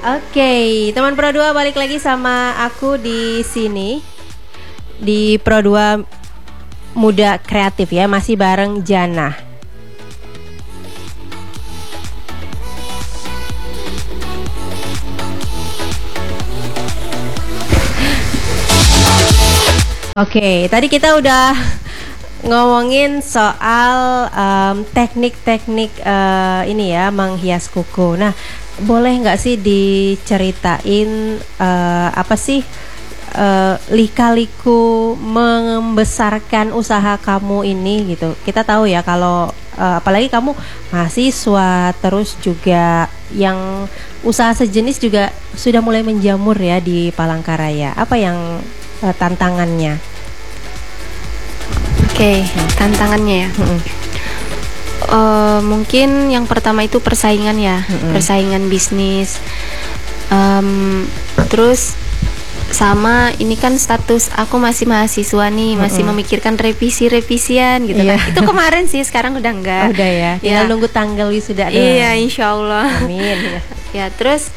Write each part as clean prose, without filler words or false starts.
Oke, teman Pro 2 balik lagi sama aku di sini di Pro 2 Muda Kreatif ya, masih bareng Jana. Oke, tadi kita udah ngomongin soal teknik-teknik ini ya, menghias kuku. Nah, boleh nggak sih diceritain apa sih lika-liku membesarkan usaha kamu ini gitu? Kita tahu ya kalau apalagi kamu mahasiswa, terus juga yang usaha sejenis juga sudah mulai menjamur ya di Palangkaraya. Apa yang tantangannya? Oke, tantangannya ya. Mungkin yang pertama itu persaingan ya, persaingan bisnis. Terus sama ini kan status aku masih mahasiswa nih, masih memikirkan revisian gitu kan. Itu kemarin sih, sekarang udah enggak. Udah ya. Tinggal nunggu tanggal wisuda doang. Iya, insya Allah. Amin. Ya terus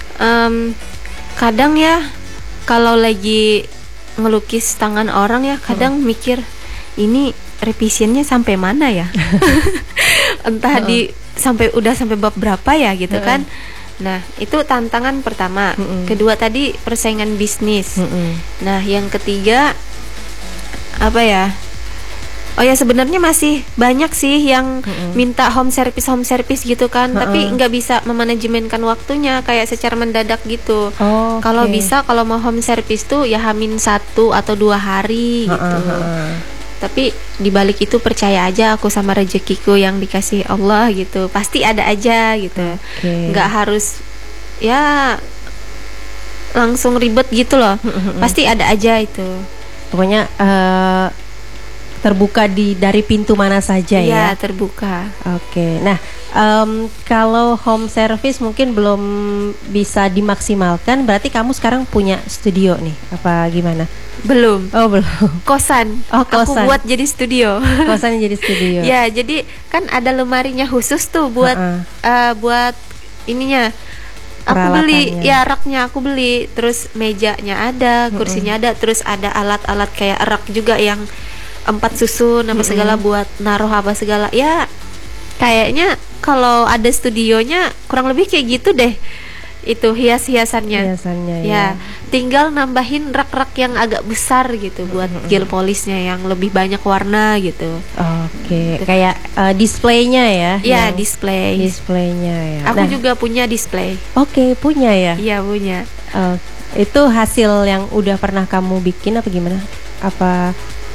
kadang ya kalau lagi ngelukis tangan orang ya, kadang mikir ini revisiannya sampai mana ya? Entah sampai bab berapa ya gitu kan. Nah, itu tantangan pertama. Kedua tadi persaingan bisnis. Nah, yang ketiga apa ya? Oh ya, sebenarnya masih banyak sih yang minta home service gitu kan, tapi nggak bisa memanajemenkan waktunya kayak secara mendadak gitu. Kalau bisa, kalau mau home service tuh ya H-1 atau 2 hari gitu. Tapi dibalik itu percaya aja aku sama rezekiku yang dikasih Allah gitu, pasti ada aja gitu. Nggak harus ya langsung ribet gitu loh. Pasti ada aja itu. Pokoknya terbuka dari pintu mana saja ya? Iya, terbuka. Oke. Nah, kalau home service mungkin belum bisa dimaksimalkan, berarti kamu sekarang punya studio nih, apa gimana? Belum. Oh, belum. Kosan. Oh, kosan. Aku buat jadi studio. Kosan jadi studio. Ya, jadi kan ada lemarinya khusus tuh buat buat ininya. Aku beli, ya raknya aku beli, terus mejanya ada, kursinya ada, terus ada alat-alat kayak rak juga yang 4 susun apa segala buat naruh apa segala. Ya kayaknya kalau ada studionya kurang lebih kayak gitu deh. Itu hiasannya ya. Tinggal nambahin rak-rak yang agak besar gitu buat gel polishnya yang lebih banyak warna gitu. Oke. Kayak displaynya ya? Ya, displaynya ya. Aku juga punya display. Oke, punya ya? Iya, punya. Itu hasil yang udah pernah kamu bikin apa gimana? Apa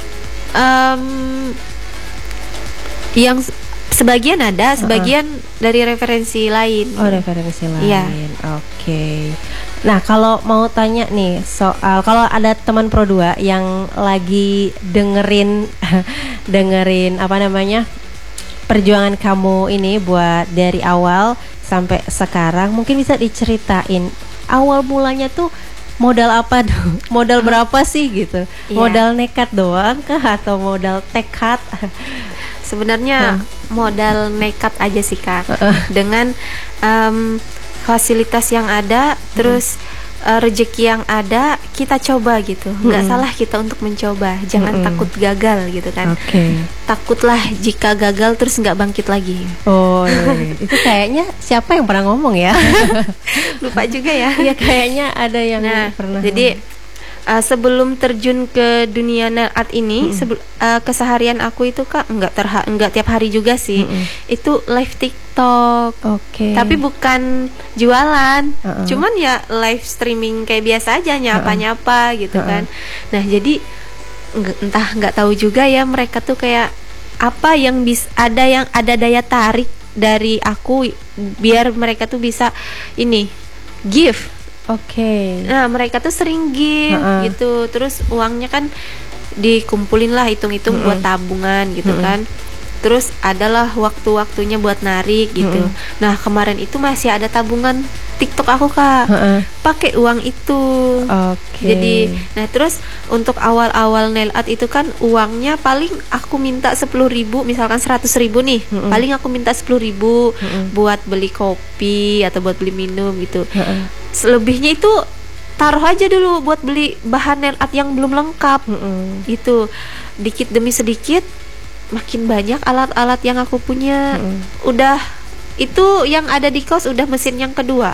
yang sebagian ada, sebagian dari referensi lain. Oh, referensi lain. Iya. Oke. Nah, kalau mau tanya nih soal kalau ada teman Pro 2 yang lagi dengerin apa namanya? Perjuangan kamu ini buat dari awal sampai sekarang, mungkin bisa diceritain awal mulanya tuh modal apa tuh? Modal berapa sih gitu? Modal nekat doang kah atau modal tekad? Sebenarnya modal nekat aja sih Kak. Dengan fasilitas yang ada, terus rezeki yang ada, kita coba gitu. Nggak salah kita untuk mencoba. Jangan takut gagal gitu kan. Takutlah jika gagal terus nggak bangkit lagi. Oh, iya. Itu kayaknya siapa yang pernah ngomong ya? Lupa juga ya. Iya, kayaknya ada yang pernah. Jadi sebelum terjun ke dunia art ini, keseharian aku itu Kak enggak tiap hari juga sih. Itu live TikTok. Tapi bukan jualan. Cuman ya live streaming kayak biasa aja, nyapa-nyapa gitu kan. Nah, jadi nggak tahu juga ya mereka tuh kayak apa yang ada daya tarik dari aku biar mereka tuh bisa ini give. Nah, mereka tuh sering give gitu. Terus uangnya kan dikumpulin lah, hitung-hitung buat tabungan gitu kan. Terus adalah waktu-waktunya buat narik gitu. Nah, kemarin itu masih ada tabungan TikTok aku Kak. Pakai uang itu. Oke. Jadi, nah terus untuk awal-awal nail art itu kan uangnya paling aku minta 10.000, misalkan 100.000 nih, paling aku minta 10.000 buat beli kopi atau buat beli minum gitu. Selebihnya itu taruh aja dulu buat beli bahan nail art yang belum lengkap. Itu dikit demi sedikit makin banyak alat-alat yang aku punya. Udah itu yang ada di kos udah mesin yang kedua.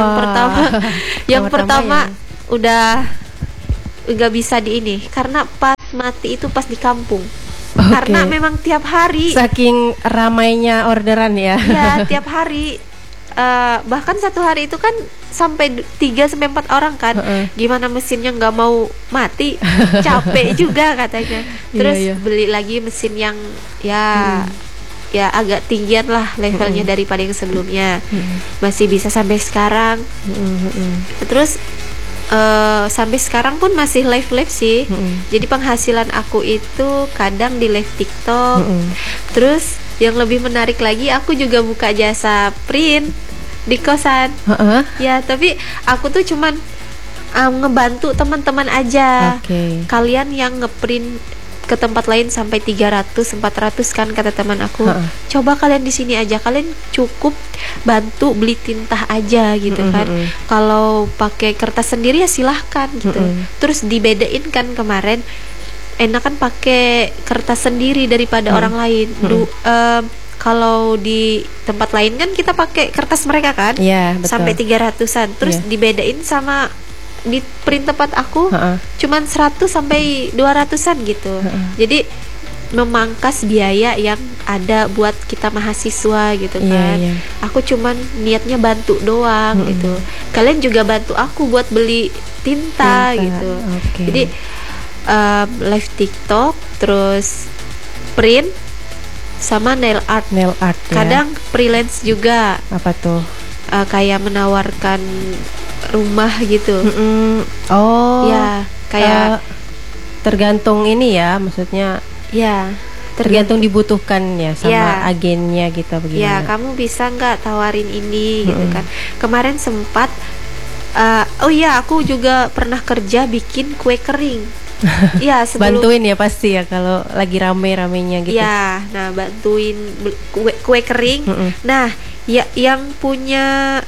Yang pertama udah nggak bisa di ini karena pas mati itu pas di kampung. Karena memang tiap hari saking ramainya orderan ya. Ya tiap hari bahkan satu hari itu kan sampai 3-4 orang kan. Gimana mesinnya nggak mau mati, capek juga katanya. Terus beli lagi mesin yang ya agak tinggian lah levelnya daripada yang sebelumnya. Masih bisa sampai sekarang. Terus sampai sekarang pun masih live sih. Jadi penghasilan aku itu kadang di live TikTok. Terus yang lebih menarik lagi, aku juga buka jasa print di kosan. Ya tapi aku tuh cuman ngebantu teman-teman aja. Kalian yang ngeprint ke tempat lain sampai 300-400 kan kata teman aku. Coba kalian di sini aja, kalian cukup bantu beli tinta aja gitu kan. Kalau pakai kertas sendiri ya silahkan gitu. Terus dibedain kan kemarin, enak kan pakai kertas sendiri daripada orang lain. Kalau di tempat lain kan kita pakai kertas mereka kan, sampai 300-an. Terus dibedain sama di print tempat aku cuman 100 sampai 200-an gitu. Jadi memangkas biaya yang ada buat kita mahasiswa gitu kan. Aku cuman niatnya bantu doang gitu. Kalian juga bantu aku buat beli tinta gitu. Jadi live TikTok, terus print sama nail art. Kadang freelance juga. Apa tuh? Kayak menawarkan rumah gitu. Ya kayak tergantung ini ya, maksudnya ya tergantung dibutuhkan ya sama agennya gitu bagaimana. Ya kamu bisa nggak tawarin ini gitu kan. Kemarin sempat aku juga pernah kerja bikin kue kering. Ya bantuin ya pasti ya kalau lagi rame-ramenya gitu. Ya, nah bantuin kue kering. Nah ya yang punya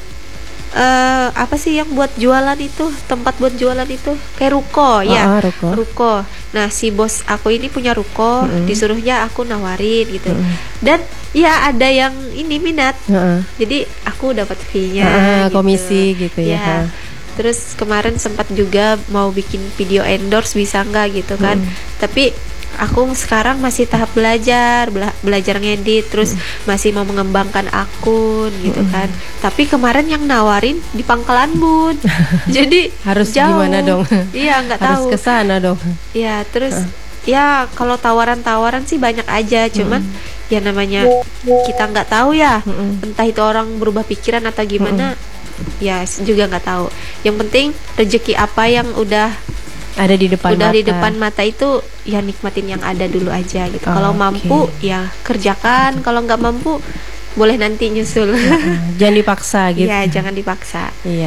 apa sih yang buat jualan itu, tempat buat jualan itu kayak ruko. Ruko. Nah si bos aku ini punya ruko, disuruhnya aku nawarin gitu. Dan ya ada yang ini minat. Jadi aku dapat fee-nya gitu. Komisi gitu ya. Terus kemarin sempat juga mau bikin video endorse, bisa nggak gitu kan. Tapi aku sekarang masih tahap belajar ngedit, terus masih mau mengembangkan akun gitu kan. Tapi kemarin yang nawarin di Pangkalan Bun. Jadi harus jauh. Gimana dong? Iya nggak tahu. Harus kesana dong. Ya terus ya kalau tawaran sih banyak aja, cuman ya namanya kita nggak tahu ya. Entah itu orang berubah pikiran atau gimana. Ya juga nggak tahu. Yang penting rezeki apa yang udah ada di depan di depan mata itu ya nikmatin yang ada dulu aja gitu. Kalau mampu ya kerjakan, kalau nggak mampu boleh nanti nyusul. Jangan dipaksa gitu. Iya, jangan dipaksa. Iya.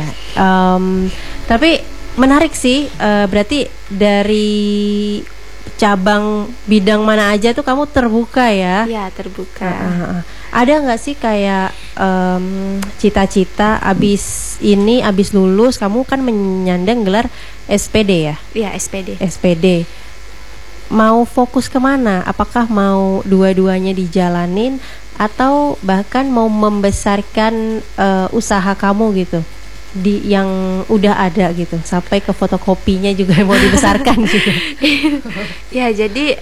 Tapi menarik sih. Berarti dari cabang bidang mana aja tuh kamu terbuka ya? Iya, terbuka. Ada nggak sih kayak cita-cita abis lulus kamu kan menyandang gelar SPD ya? Iya, SPD. SPD. Mau fokus kemana? Apakah mau dua-duanya dijalanin atau bahkan mau membesarkan usaha kamu gitu? Di yang udah ada gitu, sampai ke fotokopinya juga mau dibesarkan gitu. Ya, jadi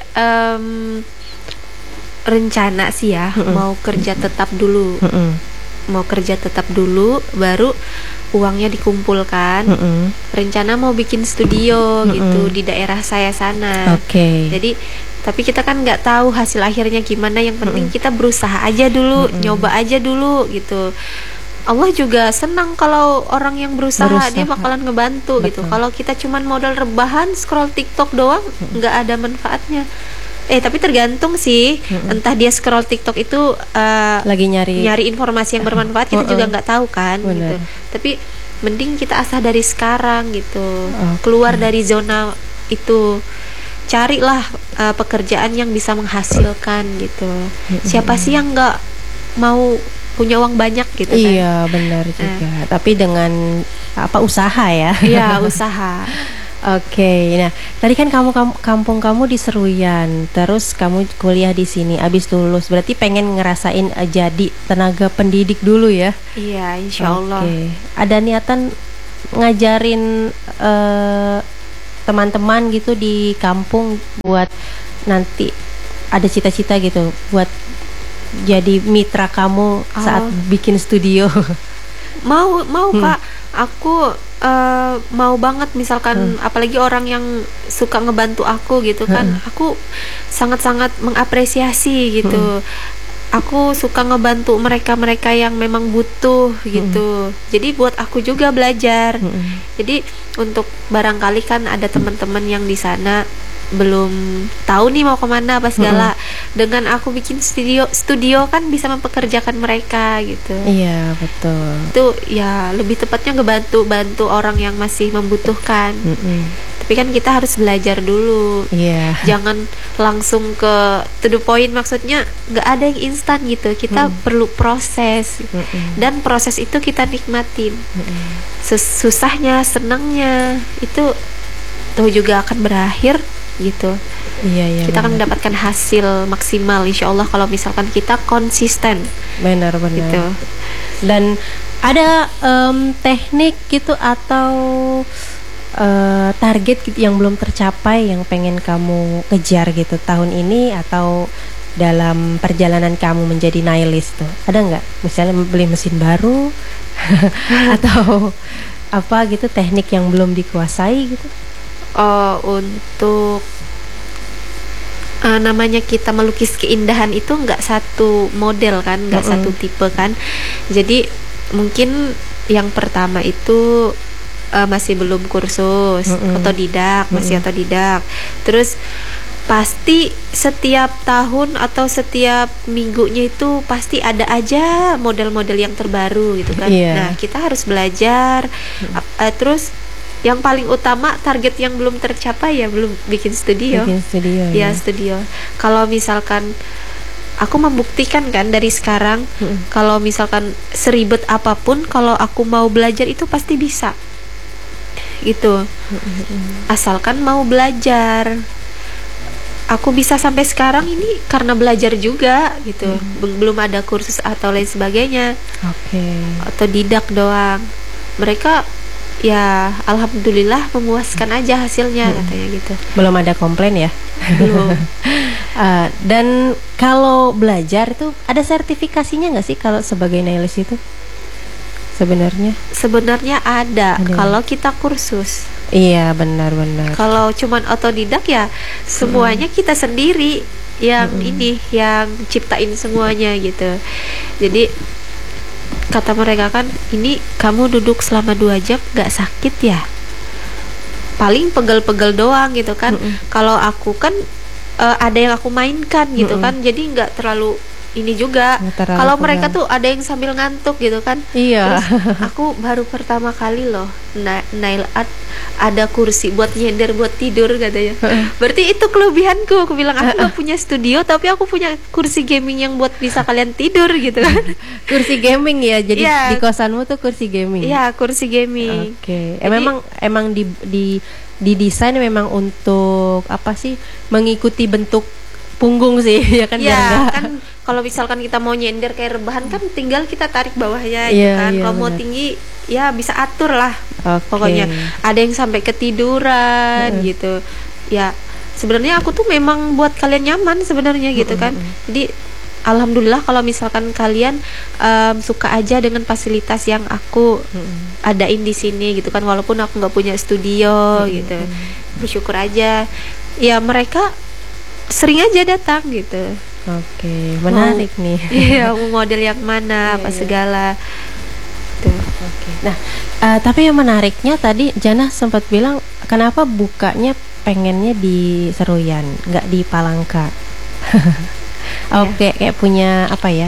rencana sih ya mau kerja tetap dulu. Mau kerja tetap dulu baru uangnya dikumpulkan. Rencana mau bikin studio gitu di daerah saya sana. Jadi tapi kita kan nggak tahu hasil akhirnya gimana. Yang penting kita berusaha aja dulu, nyoba aja dulu gitu. Allah juga senang kalau orang yang berusaha. Dia bakalan ngebantu. Betul. Gitu. Kalau kita cuman modal rebahan scroll TikTok doang, nggak ada manfaatnya. Tapi tergantung sih. Entah dia scroll TikTok itu Lagi nyari informasi yang bermanfaat, kita juga nggak tahu kan. Gitu. Tapi mending kita asah dari sekarang gitu. Keluar dari zona itu. Carilah pekerjaan yang bisa menghasilkan gitu. Siapa sih yang nggak mau punya uang banyak gitu kan? Iya, benar juga. Tapi dengan usaha ya. Iya, usaha. Oke, nah tadi kan kampung kamu di Seruyan, terus kamu kuliah di sini, abis lulus, berarti pengen ngerasain jadi tenaga pendidik dulu ya? Iya, insya Allah. Oke, ada niatan ngajarin teman-teman gitu di kampung buat nanti ada cita-cita gitu, buat jadi mitra kamu saat bikin studio. Mau Kak, aku mau banget misalkan apalagi orang yang suka ngebantu aku gitu kan. Aku sangat-sangat mengapresiasi gitu. Aku suka ngebantu mereka-mereka yang memang butuh gitu. Jadi buat aku juga belajar. Jadi untuk barangkali kan ada teman-teman yang di sana belum tahu nih mau kemana apa segala. Dengan aku bikin studio kan bisa mempekerjakan mereka gitu. Iya, betul. Itu ya lebih tepatnya bantu orang yang masih membutuhkan. Tapi kan kita harus belajar dulu. Jangan langsung ke to the point, maksudnya nggak ada yang instan gitu. Kita perlu proses. Dan proses itu kita nikmatin. Susahnya, senangnya itu tuh juga akan berakhir gitu. Iya, kita akan mendapatkan hasil maksimal insya Allah kalau misalkan kita konsisten. Benar gitu. Dan ada teknik gitu atau target gitu yang belum tercapai yang pengen kamu kejar gitu tahun ini atau dalam perjalanan kamu menjadi nihilist tuh, ada nggak? Misalnya beli mesin baru atau apa gitu, teknik yang belum dikuasai gitu? Untuk namanya kita melukis keindahan itu nggak satu model kan, nggak satu tipe kan. Jadi mungkin yang pertama itu masih belum kursus, otodidak, masih otodidak. Terus pasti setiap tahun atau setiap minggunya itu pasti ada aja model-model yang terbaru gitu kan. Nah kita harus belajar. Terus yang paling utama target yang belum tercapai ya belum bikin studio. Studio. Kalau misalkan aku membuktikan kan dari sekarang, kalau misalkan seribet apapun, kalau aku mau belajar itu pasti bisa. Gitu. Asalkan mau belajar. Aku bisa sampai sekarang ini karena belajar juga gitu. Belum ada kursus atau lain sebagainya. Otodidak doang. Mereka ya alhamdulillah memuaskan aja hasilnya katanya gitu. Belum ada komplain ya? Belum. Dan kalau belajar itu ada sertifikasinya nggak sih kalau sebagai nihilist itu? Sebenarnya ada kalau kita kursus. Iya, benar-benar. Kalau cuman otodidak ya semuanya kita sendiri yang yang ciptain semuanya gitu. Jadi kata mereka kan, ini kamu duduk selama 2 jam gak sakit ya? Paling pegel-pegel doang gitu kan. Kalau aku kan ada yang aku mainkan gitu kan, jadi gak terlalu ini juga. Kalau mereka tuh ada yang sambil ngantuk gitu kan. Terus aku baru pertama kali loh nail art ada kursi buat nyender buat tidur katanya. Berarti itu kelebihanku. Aku bilang aku gak punya studio tapi aku punya kursi gaming yang buat bisa kalian tidur gitu kan. Kursi gaming ya. Jadi di kosanmu tuh kursi gaming. Iya, kursi gaming. Memang didesain memang untuk apa sih? Mengikuti bentuk punggung sih ya kan. Kan kalau misalkan kita mau nyender kayak rebahan kan tinggal kita tarik bawahnya gitu kan. Kalau mau tinggi ya bisa atur lah. Pokoknya ada yang sampai ketiduran gitu. Ya sebenarnya aku tuh memang buat kalian nyaman sebenarnya gitu kan. Jadi alhamdulillah kalau misalkan kalian suka aja dengan fasilitas yang aku adain di sini gitu kan, walaupun aku nggak punya studio gitu. Bersyukur aja. Ya mereka sering aja datang gitu. Menarik nih. Iya, mau model yang mana apa segala. Tuh. Nah, tapi yang menariknya tadi Jannah sempat bilang kenapa bukanya pengennya di Seruyan, nggak di Palangka. Kayak punya apa ya,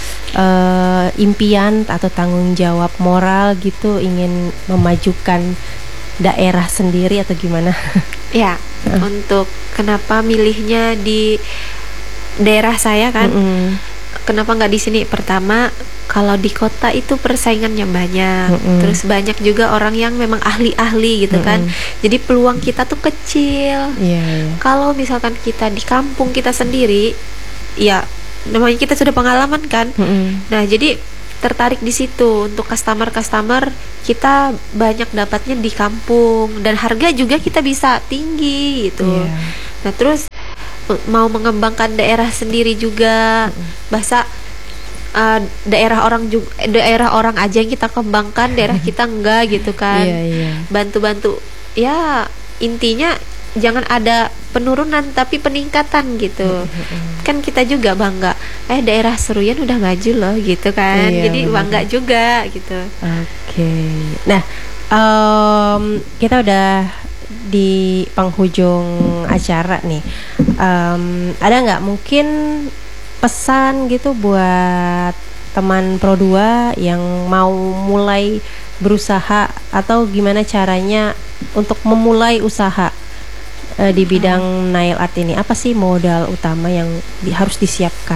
impian atau tanggung jawab moral gitu, ingin memajukan daerah sendiri atau gimana? Ya, untuk kenapa milihnya di daerah saya kan? Kenapa nggak di sini? Pertama, kalau di kota itu persaingannya banyak, terus banyak juga orang yang memang ahli-ahli gitu kan. Jadi peluang kita tuh kecil. Kalau misalkan kita di kampung kita sendiri, ya namanya kita sudah pengalaman kan. Nah, jadi tertarik di situ untuk customer kita banyak dapatnya di kampung, dan harga juga kita bisa tinggi gitu. Nah, terus mau mengembangkan daerah sendiri juga, bahasa daerah orang aja yang kita kembangkan, daerah kita enggak gitu kan. Bantu-bantu ya, intinya jangan ada penurunan tapi peningkatan gitu. Kan kita juga bangga, daerah Seruyan udah maju loh gitu kan. Jadi bangga juga gitu. Nah, kita udah di penghujung acara nih. Ada nggak mungkin pesan gitu buat teman Pro 2 yang mau mulai berusaha, atau gimana caranya untuk memulai usaha di bidang nail art ini? Apa sih modal utama yang harus disiapkan?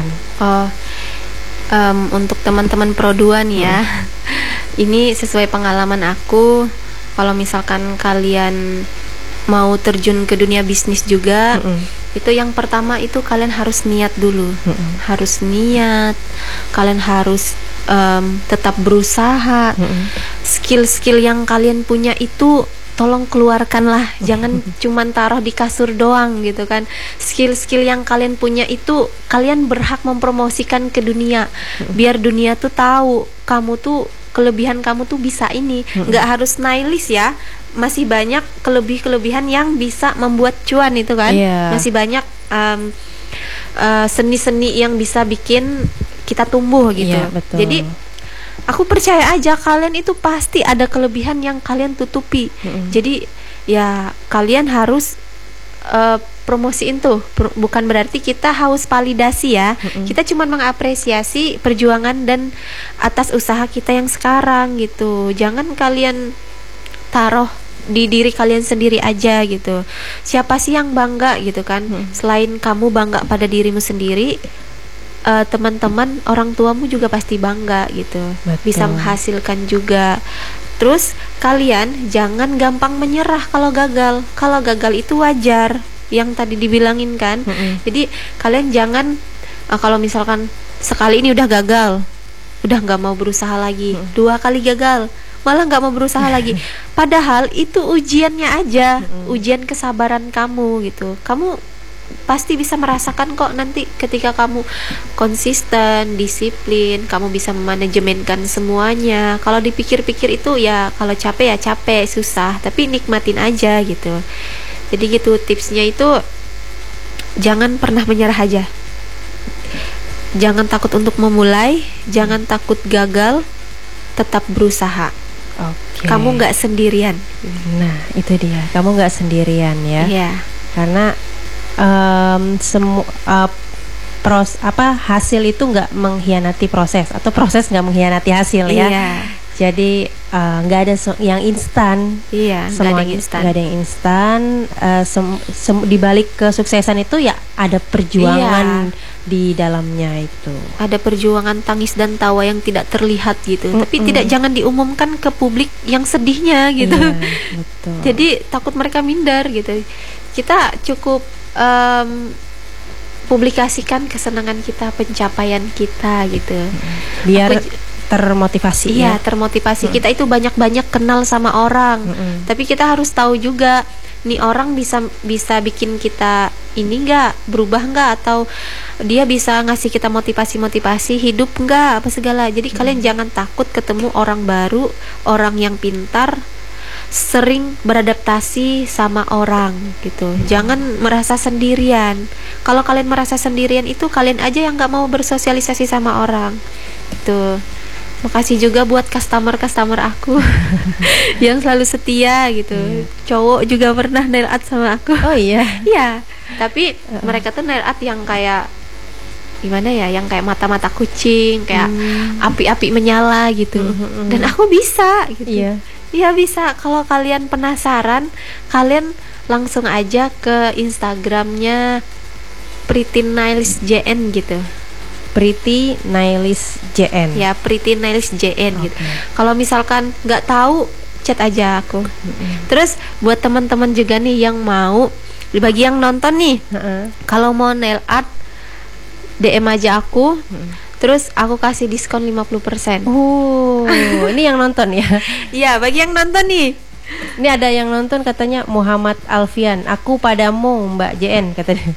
Untuk teman-teman Pro 2 nih ya, ini sesuai pengalaman aku. Kalau misalkan kalian mau terjun ke dunia bisnis juga, itu yang pertama itu kalian harus niat dulu. Harus niat, kalian harus tetap berusaha. Skill-skill yang kalian punya itu tolong keluarkanlah, jangan cuman taruh di kasur doang gitu kan. Skill-skill yang kalian punya itu kalian berhak mempromosikan ke dunia, biar dunia tuh tahu kamu tuh, kelebihan kamu tuh bisa ini. Nggak harus nailis ya, masih banyak kelebihan yang bisa membuat cuan itu kan. Masih banyak seni-seni yang bisa bikin kita tumbuh gitu. Jadi aku percaya aja kalian itu pasti ada kelebihan yang kalian tutupi. Jadi ya kalian harus promosiin tuh. Bukan berarti kita haus validasi ya. Kita cuma mengapresiasi perjuangan dan atas usaha kita yang sekarang gitu. Jangan kalian taruh di diri kalian sendiri aja gitu. Siapa sih yang bangga gitu kan? Selain kamu bangga pada dirimu sendiri, teman-teman orang tuamu juga pasti bangga gitu. Bisa menghasilkan juga. Terus kalian jangan gampang menyerah kalau gagal. Kalau gagal itu wajar, yang tadi dibilangin kan. Jadi kalian jangan kalau misalkan sekali ini udah gagal, udah nggak mau berusaha lagi. 2 kali gagal, malah nggak mau berusaha lagi. Padahal itu ujiannya aja, ujian kesabaran kamu gitu. Kamu pasti bisa merasakan kok nanti ketika kamu konsisten, disiplin, kamu bisa memanajemenkan semuanya. Kalau dipikir-pikir itu ya, kalau capek ya capek, susah, tapi nikmatin aja gitu. Jadi gitu tipsnya itu, jangan pernah menyerah aja. Jangan takut untuk memulai, jangan takut gagal, tetap berusaha. Kamu nggak sendirian. Nah itu dia, kamu nggak sendirian ya. Karena hasil itu nggak mengkhianati proses, atau proses nggak mengkhianati hasil ya. Jadi nggak ada yang instan. Semua nggak ada yang instan. Di balik kesuksesan itu ya ada perjuangan di dalamnya itu. Ada perjuangan tangis dan tawa yang tidak terlihat gitu. Tapi jangan diumumkan ke publik yang sedihnya gitu. Betul. Jadi takut mereka minder gitu. Kita cukup publikasikan kesenangan kita, pencapaian kita gitu. Biar termotivasi. Termotivasi. Kita itu banyak-banyak kenal sama orang. Tapi kita harus tahu juga nih orang bisa bikin kita ini nggak, berubah nggak, atau dia bisa ngasih kita motivasi hidup nggak, apa segala. Jadi kalian jangan takut ketemu orang baru, orang yang pintar, sering beradaptasi sama orang gitu. Jangan merasa sendirian. Kalau kalian merasa sendirian itu kalian aja yang nggak mau bersosialisasi sama orang gitu. Makasih juga buat customer aku yang selalu setia gitu. Cowok juga pernah nail art sama aku. Oh iya. Iya, tapi mereka tuh nail art yang kayak gimana ya, yang kayak mata-mata kucing, kayak api-api menyala gitu. Dan aku bisa gitu. Iya. Iya bisa. Kalau kalian penasaran, kalian langsung aja ke Instagramnya Pretty Nails JN gitu. Pretty Nails JN. Ya, Pretty Nails JN gitu. Kalau misalkan nggak tahu, chat aja aku. Terus buat teman-teman juga nih yang mau, bagi yang nonton nih, kalau mau nail art, DM aja aku. Terus aku kasih diskon 50%. Oh, ini yang nonton ya. Iya, bagi yang nonton nih. Ini ada yang nonton katanya Muhammad Alfian. Aku padamu Mbak JN katanya.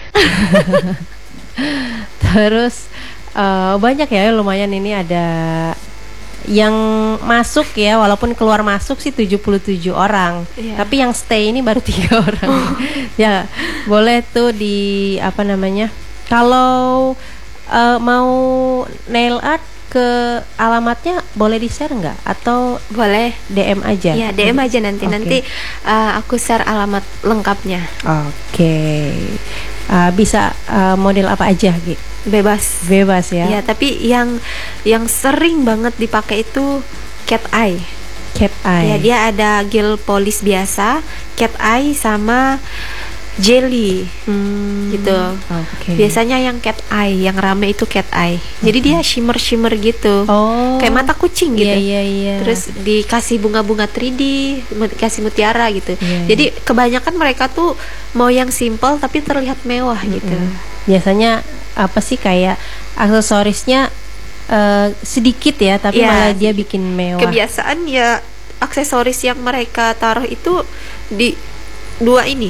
Terus banyak ya, lumayan ini ada yang masuk ya, walaupun keluar masuk sih 77 orang. Tapi yang stay ini baru 3 orang. Ya, boleh tuh di apa namanya? Kalau mau nail art ke alamatnya boleh di-share nggak? Atau boleh DM aja? Iya, DM aja nanti aku share alamat lengkapnya. Oke. Bisa model apa aja, Gi? Bebas ya. Iya, tapi yang sering banget dipakai itu cat eye. Cat eye. Ya, dia ada gel polish biasa, cat eye sama jelly gitu. Biasanya yang cat eye, yang rame itu cat eye. Jadi dia shimmer gitu. Kayak mata kucing gitu. Iya. Terus dikasih bunga-bunga 3D, dikasih mutiara gitu. Jadi kebanyakan mereka tuh mau yang simple tapi terlihat mewah gitu. Biasanya apa sih, kayak aksesorisnya sedikit ya, tapi malah dia bikin mewah. Kebiasaan ya aksesoris yang mereka taruh itu di dua ini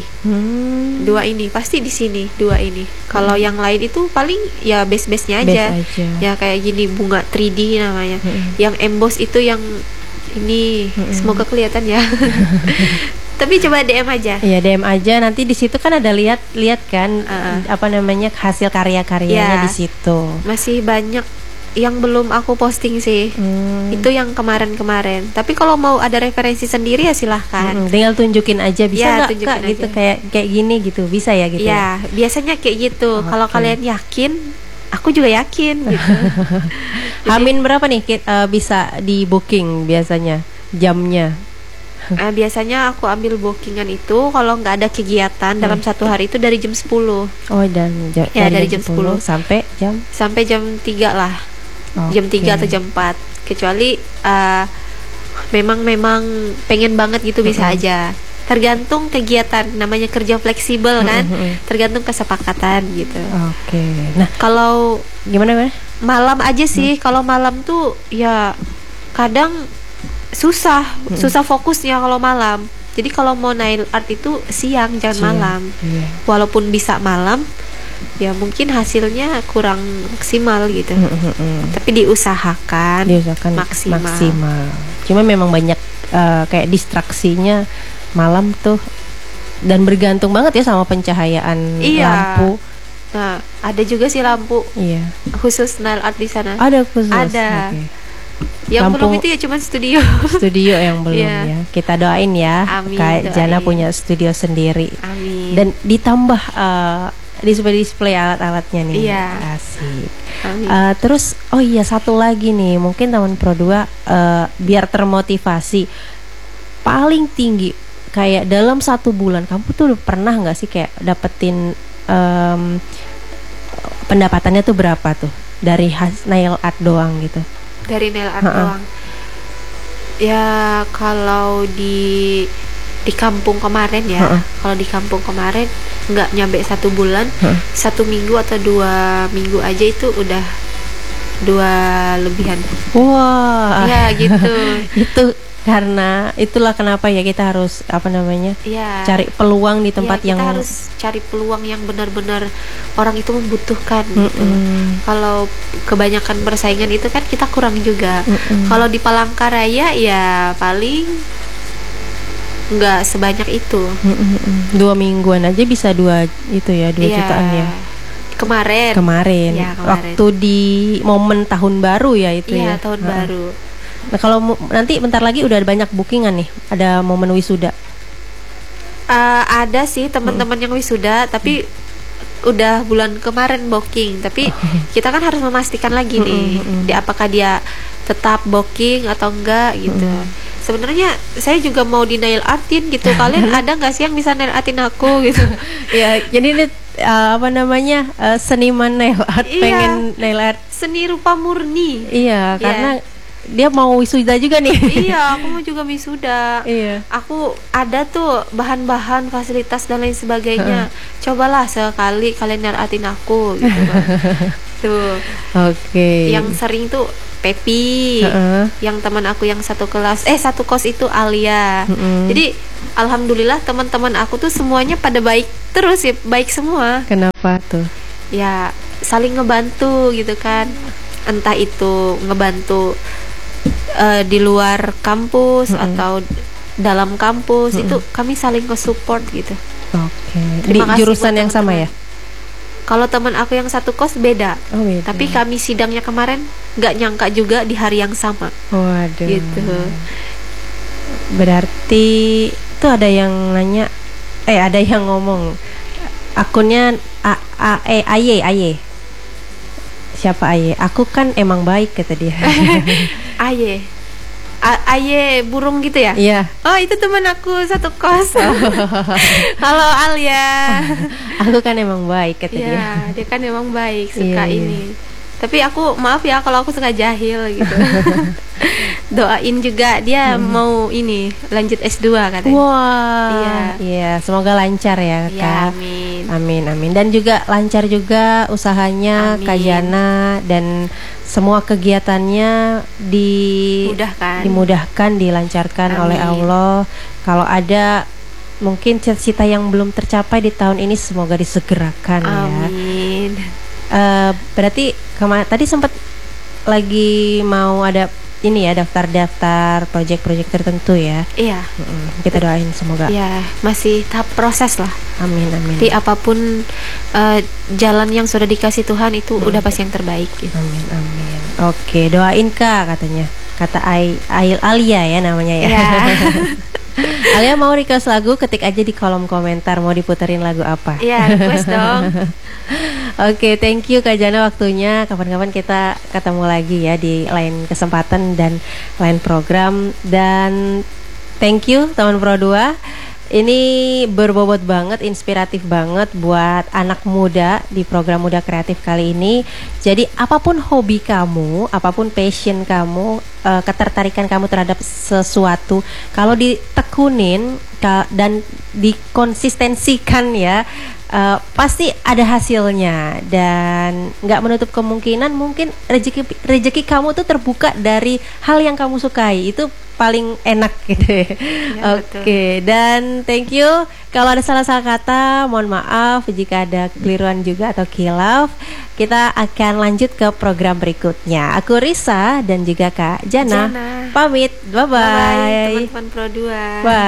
pasti di sini dua ini. Kalau yang lain itu paling ya base-nya aja. Ya kayak gini, bunga 3D namanya. Yang emboss itu yang ini, semoga kelihatan ya. Tapi coba DM aja. Iya, DM aja. Nanti di situ kan ada lihat kan apa namanya, hasil karya-karyanya di situ. Masih banyak yang belum aku posting sih. Itu yang kemarin-kemarin. Tapi kalau mau ada referensi sendiri ya silahkan. Tinggal tunjukin aja, bisa nggak Kak aja. gitu, kayak gini gitu, bisa ya gitu. Ya, biasanya kayak gitu. Kalau kalian yakin, aku juga yakin gitu. Hamin berapa nih bisa di booking biasanya jamnya? Biasanya aku ambil bookingan itu kalau nggak ada kegiatan dalam satu hari itu dari jam 10. Dari jam 10 sampai jam 3 lah. Jam 3 atau jam 4. Kecuali memang pengen banget gitu bisa aja. Tergantung kegiatan, namanya kerja fleksibel kan. Tergantung kesepakatan gitu. Nah, kalau gimana? Malam aja sih. Kalau malam tuh ya kadang susah fokusnya kalau malam. Jadi kalau mau nail art itu siang, jangan malam. Walaupun bisa malam, ya mungkin hasilnya kurang maksimal gitu. Tapi diusahakan maksimal. Cuma memang banyak kayak distraksinya malam tuh, dan bergantung banget ya sama pencahayaan lampu. Nah, ada juga sih lampu khusus nail art di sana. Ada khusus. Ada. Yang lampu, belum itu ya cuma studio yang belum ya. Kita doain ya. Amin, Kak Jana punya studio sendiri. Amin. Dan ditambah display alat-alatnya nih. Asik. Terus satu lagi nih, mungkin teman Pro 2 biar termotivasi, paling tinggi kayak dalam 1 bulan kamu tuh pernah nggak sih kayak dapetin pendapatannya tuh berapa tuh dari nail art doang gitu? Dari nail art doang. Ya kalau di kampung kemarin ya, kalau di kampung kemarin nggak nyampe 1 bulan, 1 minggu atau 2 minggu aja itu udah 2 lebihan. Wah. Ya gitu. Itu karena itulah kenapa ya kita harus cari peluang di tempat yang kita harus cari peluang yang benar-benar orang itu membutuhkan gitu. Kalau kebanyakan persaingan itu kan kita kurang juga. Kalau di Palangkaraya ya paling nggak sebanyak itu. 2 mingguan aja bisa 2 jutaan ya. Kemarin. Ya, kemarin. Waktu di momen tahun baru ya itu Iya, ya. tahun baru. Nah, kalau nanti bentar lagi udah banyak bookingan nih, ada momen wisuda. Ada sih teman-teman yang wisuda, tapi udah bulan kemarin booking. Tapi kita kan harus memastikan lagi nih, apakah dia tetap booking atau enggak gitu. Sebenarnya saya juga mau di nail artin gitu. Kalian ada nggak sih yang bisa nail artin aku gitu? Ya, jadi ini apa namanya, seniman nail art, Iya. pengen nail art. Seni rupa murni. Iya, karena dia mau wisuda juga nih. Iya, aku mau juga wisuda. Iya. Aku ada tuh bahan-bahan, fasilitas dan lain sebagainya. Cobalah sekali kalian nail artin aku gitu kan. Tuh. Oke. Yang sering tuh Pepi, yang teman aku yang satu kos itu Alia. Jadi alhamdulillah teman-teman aku tuh semuanya pada baik terus ya, baik semua. Kenapa tuh? Ya saling ngebantu gitu kan. Entah itu ngebantu di luar kampus atau dalam kampus, itu kami saling nge-support gitu. Oke. Di Terima kasih jurusan buat yang sama ya? Kalau teman aku yang satu kos beda. Oh, beda. Tapi kami sidangnya kemarin nggak nyangka juga di hari yang sama. Waduh. Gitu. Berarti tuh ada yang nanya, ada yang ngomong akunnya Aye. Siapa Aye? Aku kan emang baik, kata dia. Aye. Aye burung gitu ya? Iya. Oh, itu teman aku satu kos. Halo Alia. Aku kan emang baik, kata dia. Iya, dia kan emang baik, suka Iya. ini. Tapi aku maaf ya kalau aku suka jahil gitu. Doain juga dia mau ini lanjut S2 katanya. Wah. Iya, semoga lancar ya, Ya, Kak. amin. Amin. Dan juga lancar juga usahanya Amin. Kak Jana, dan semua kegiatannya dimudahkan, dilancarkan Amin. oleh Allah. Kalau ada mungkin cita-cita yang belum tercapai di tahun ini, semoga disegerakan ya. Amin. Berarti tadi sempat lagi mau ada ini ya, daftar proyek-proyek tertentu ya. Iya. Kita doain semoga. Ya, masih tahap proses lah. Amin. Tapi apapun jalan yang sudah dikasih Tuhan itu udah pasti yang terbaik gitu. Amin. Oke, doain Kak, katanya. Kata Alia ya namanya ya. Ya. Alia mau request lagu, ketik aja di kolom komentar mau diputerin lagu apa. Iya, request dong. Oke, thank you Kak Jana waktunya. Kapan-kapan kita ketemu lagi ya di lain kesempatan dan lain program. Dan thank you teman Pro 2. Ini berbobot banget, inspiratif banget buat anak muda di program Muda Kreatif kali ini. Jadi apapun hobi kamu, apapun passion kamu, ketertarikan kamu terhadap sesuatu, kalau ditekunin dan dikonsistensikan ya, pasti ada hasilnya. Dan nggak menutup kemungkinan mungkin rezeki kamu tuh terbuka dari hal yang kamu sukai. Itu paling enak gitu ya. Oke, dan thank you. Kalau ada salah-salah kata, mohon maaf. Jika ada keliruan juga atau khilaf, kita akan lanjut ke program berikutnya. Aku Risa dan juga Kak Jana. Pamit. Bye-bye. Teman-teman Pro 2. Bye.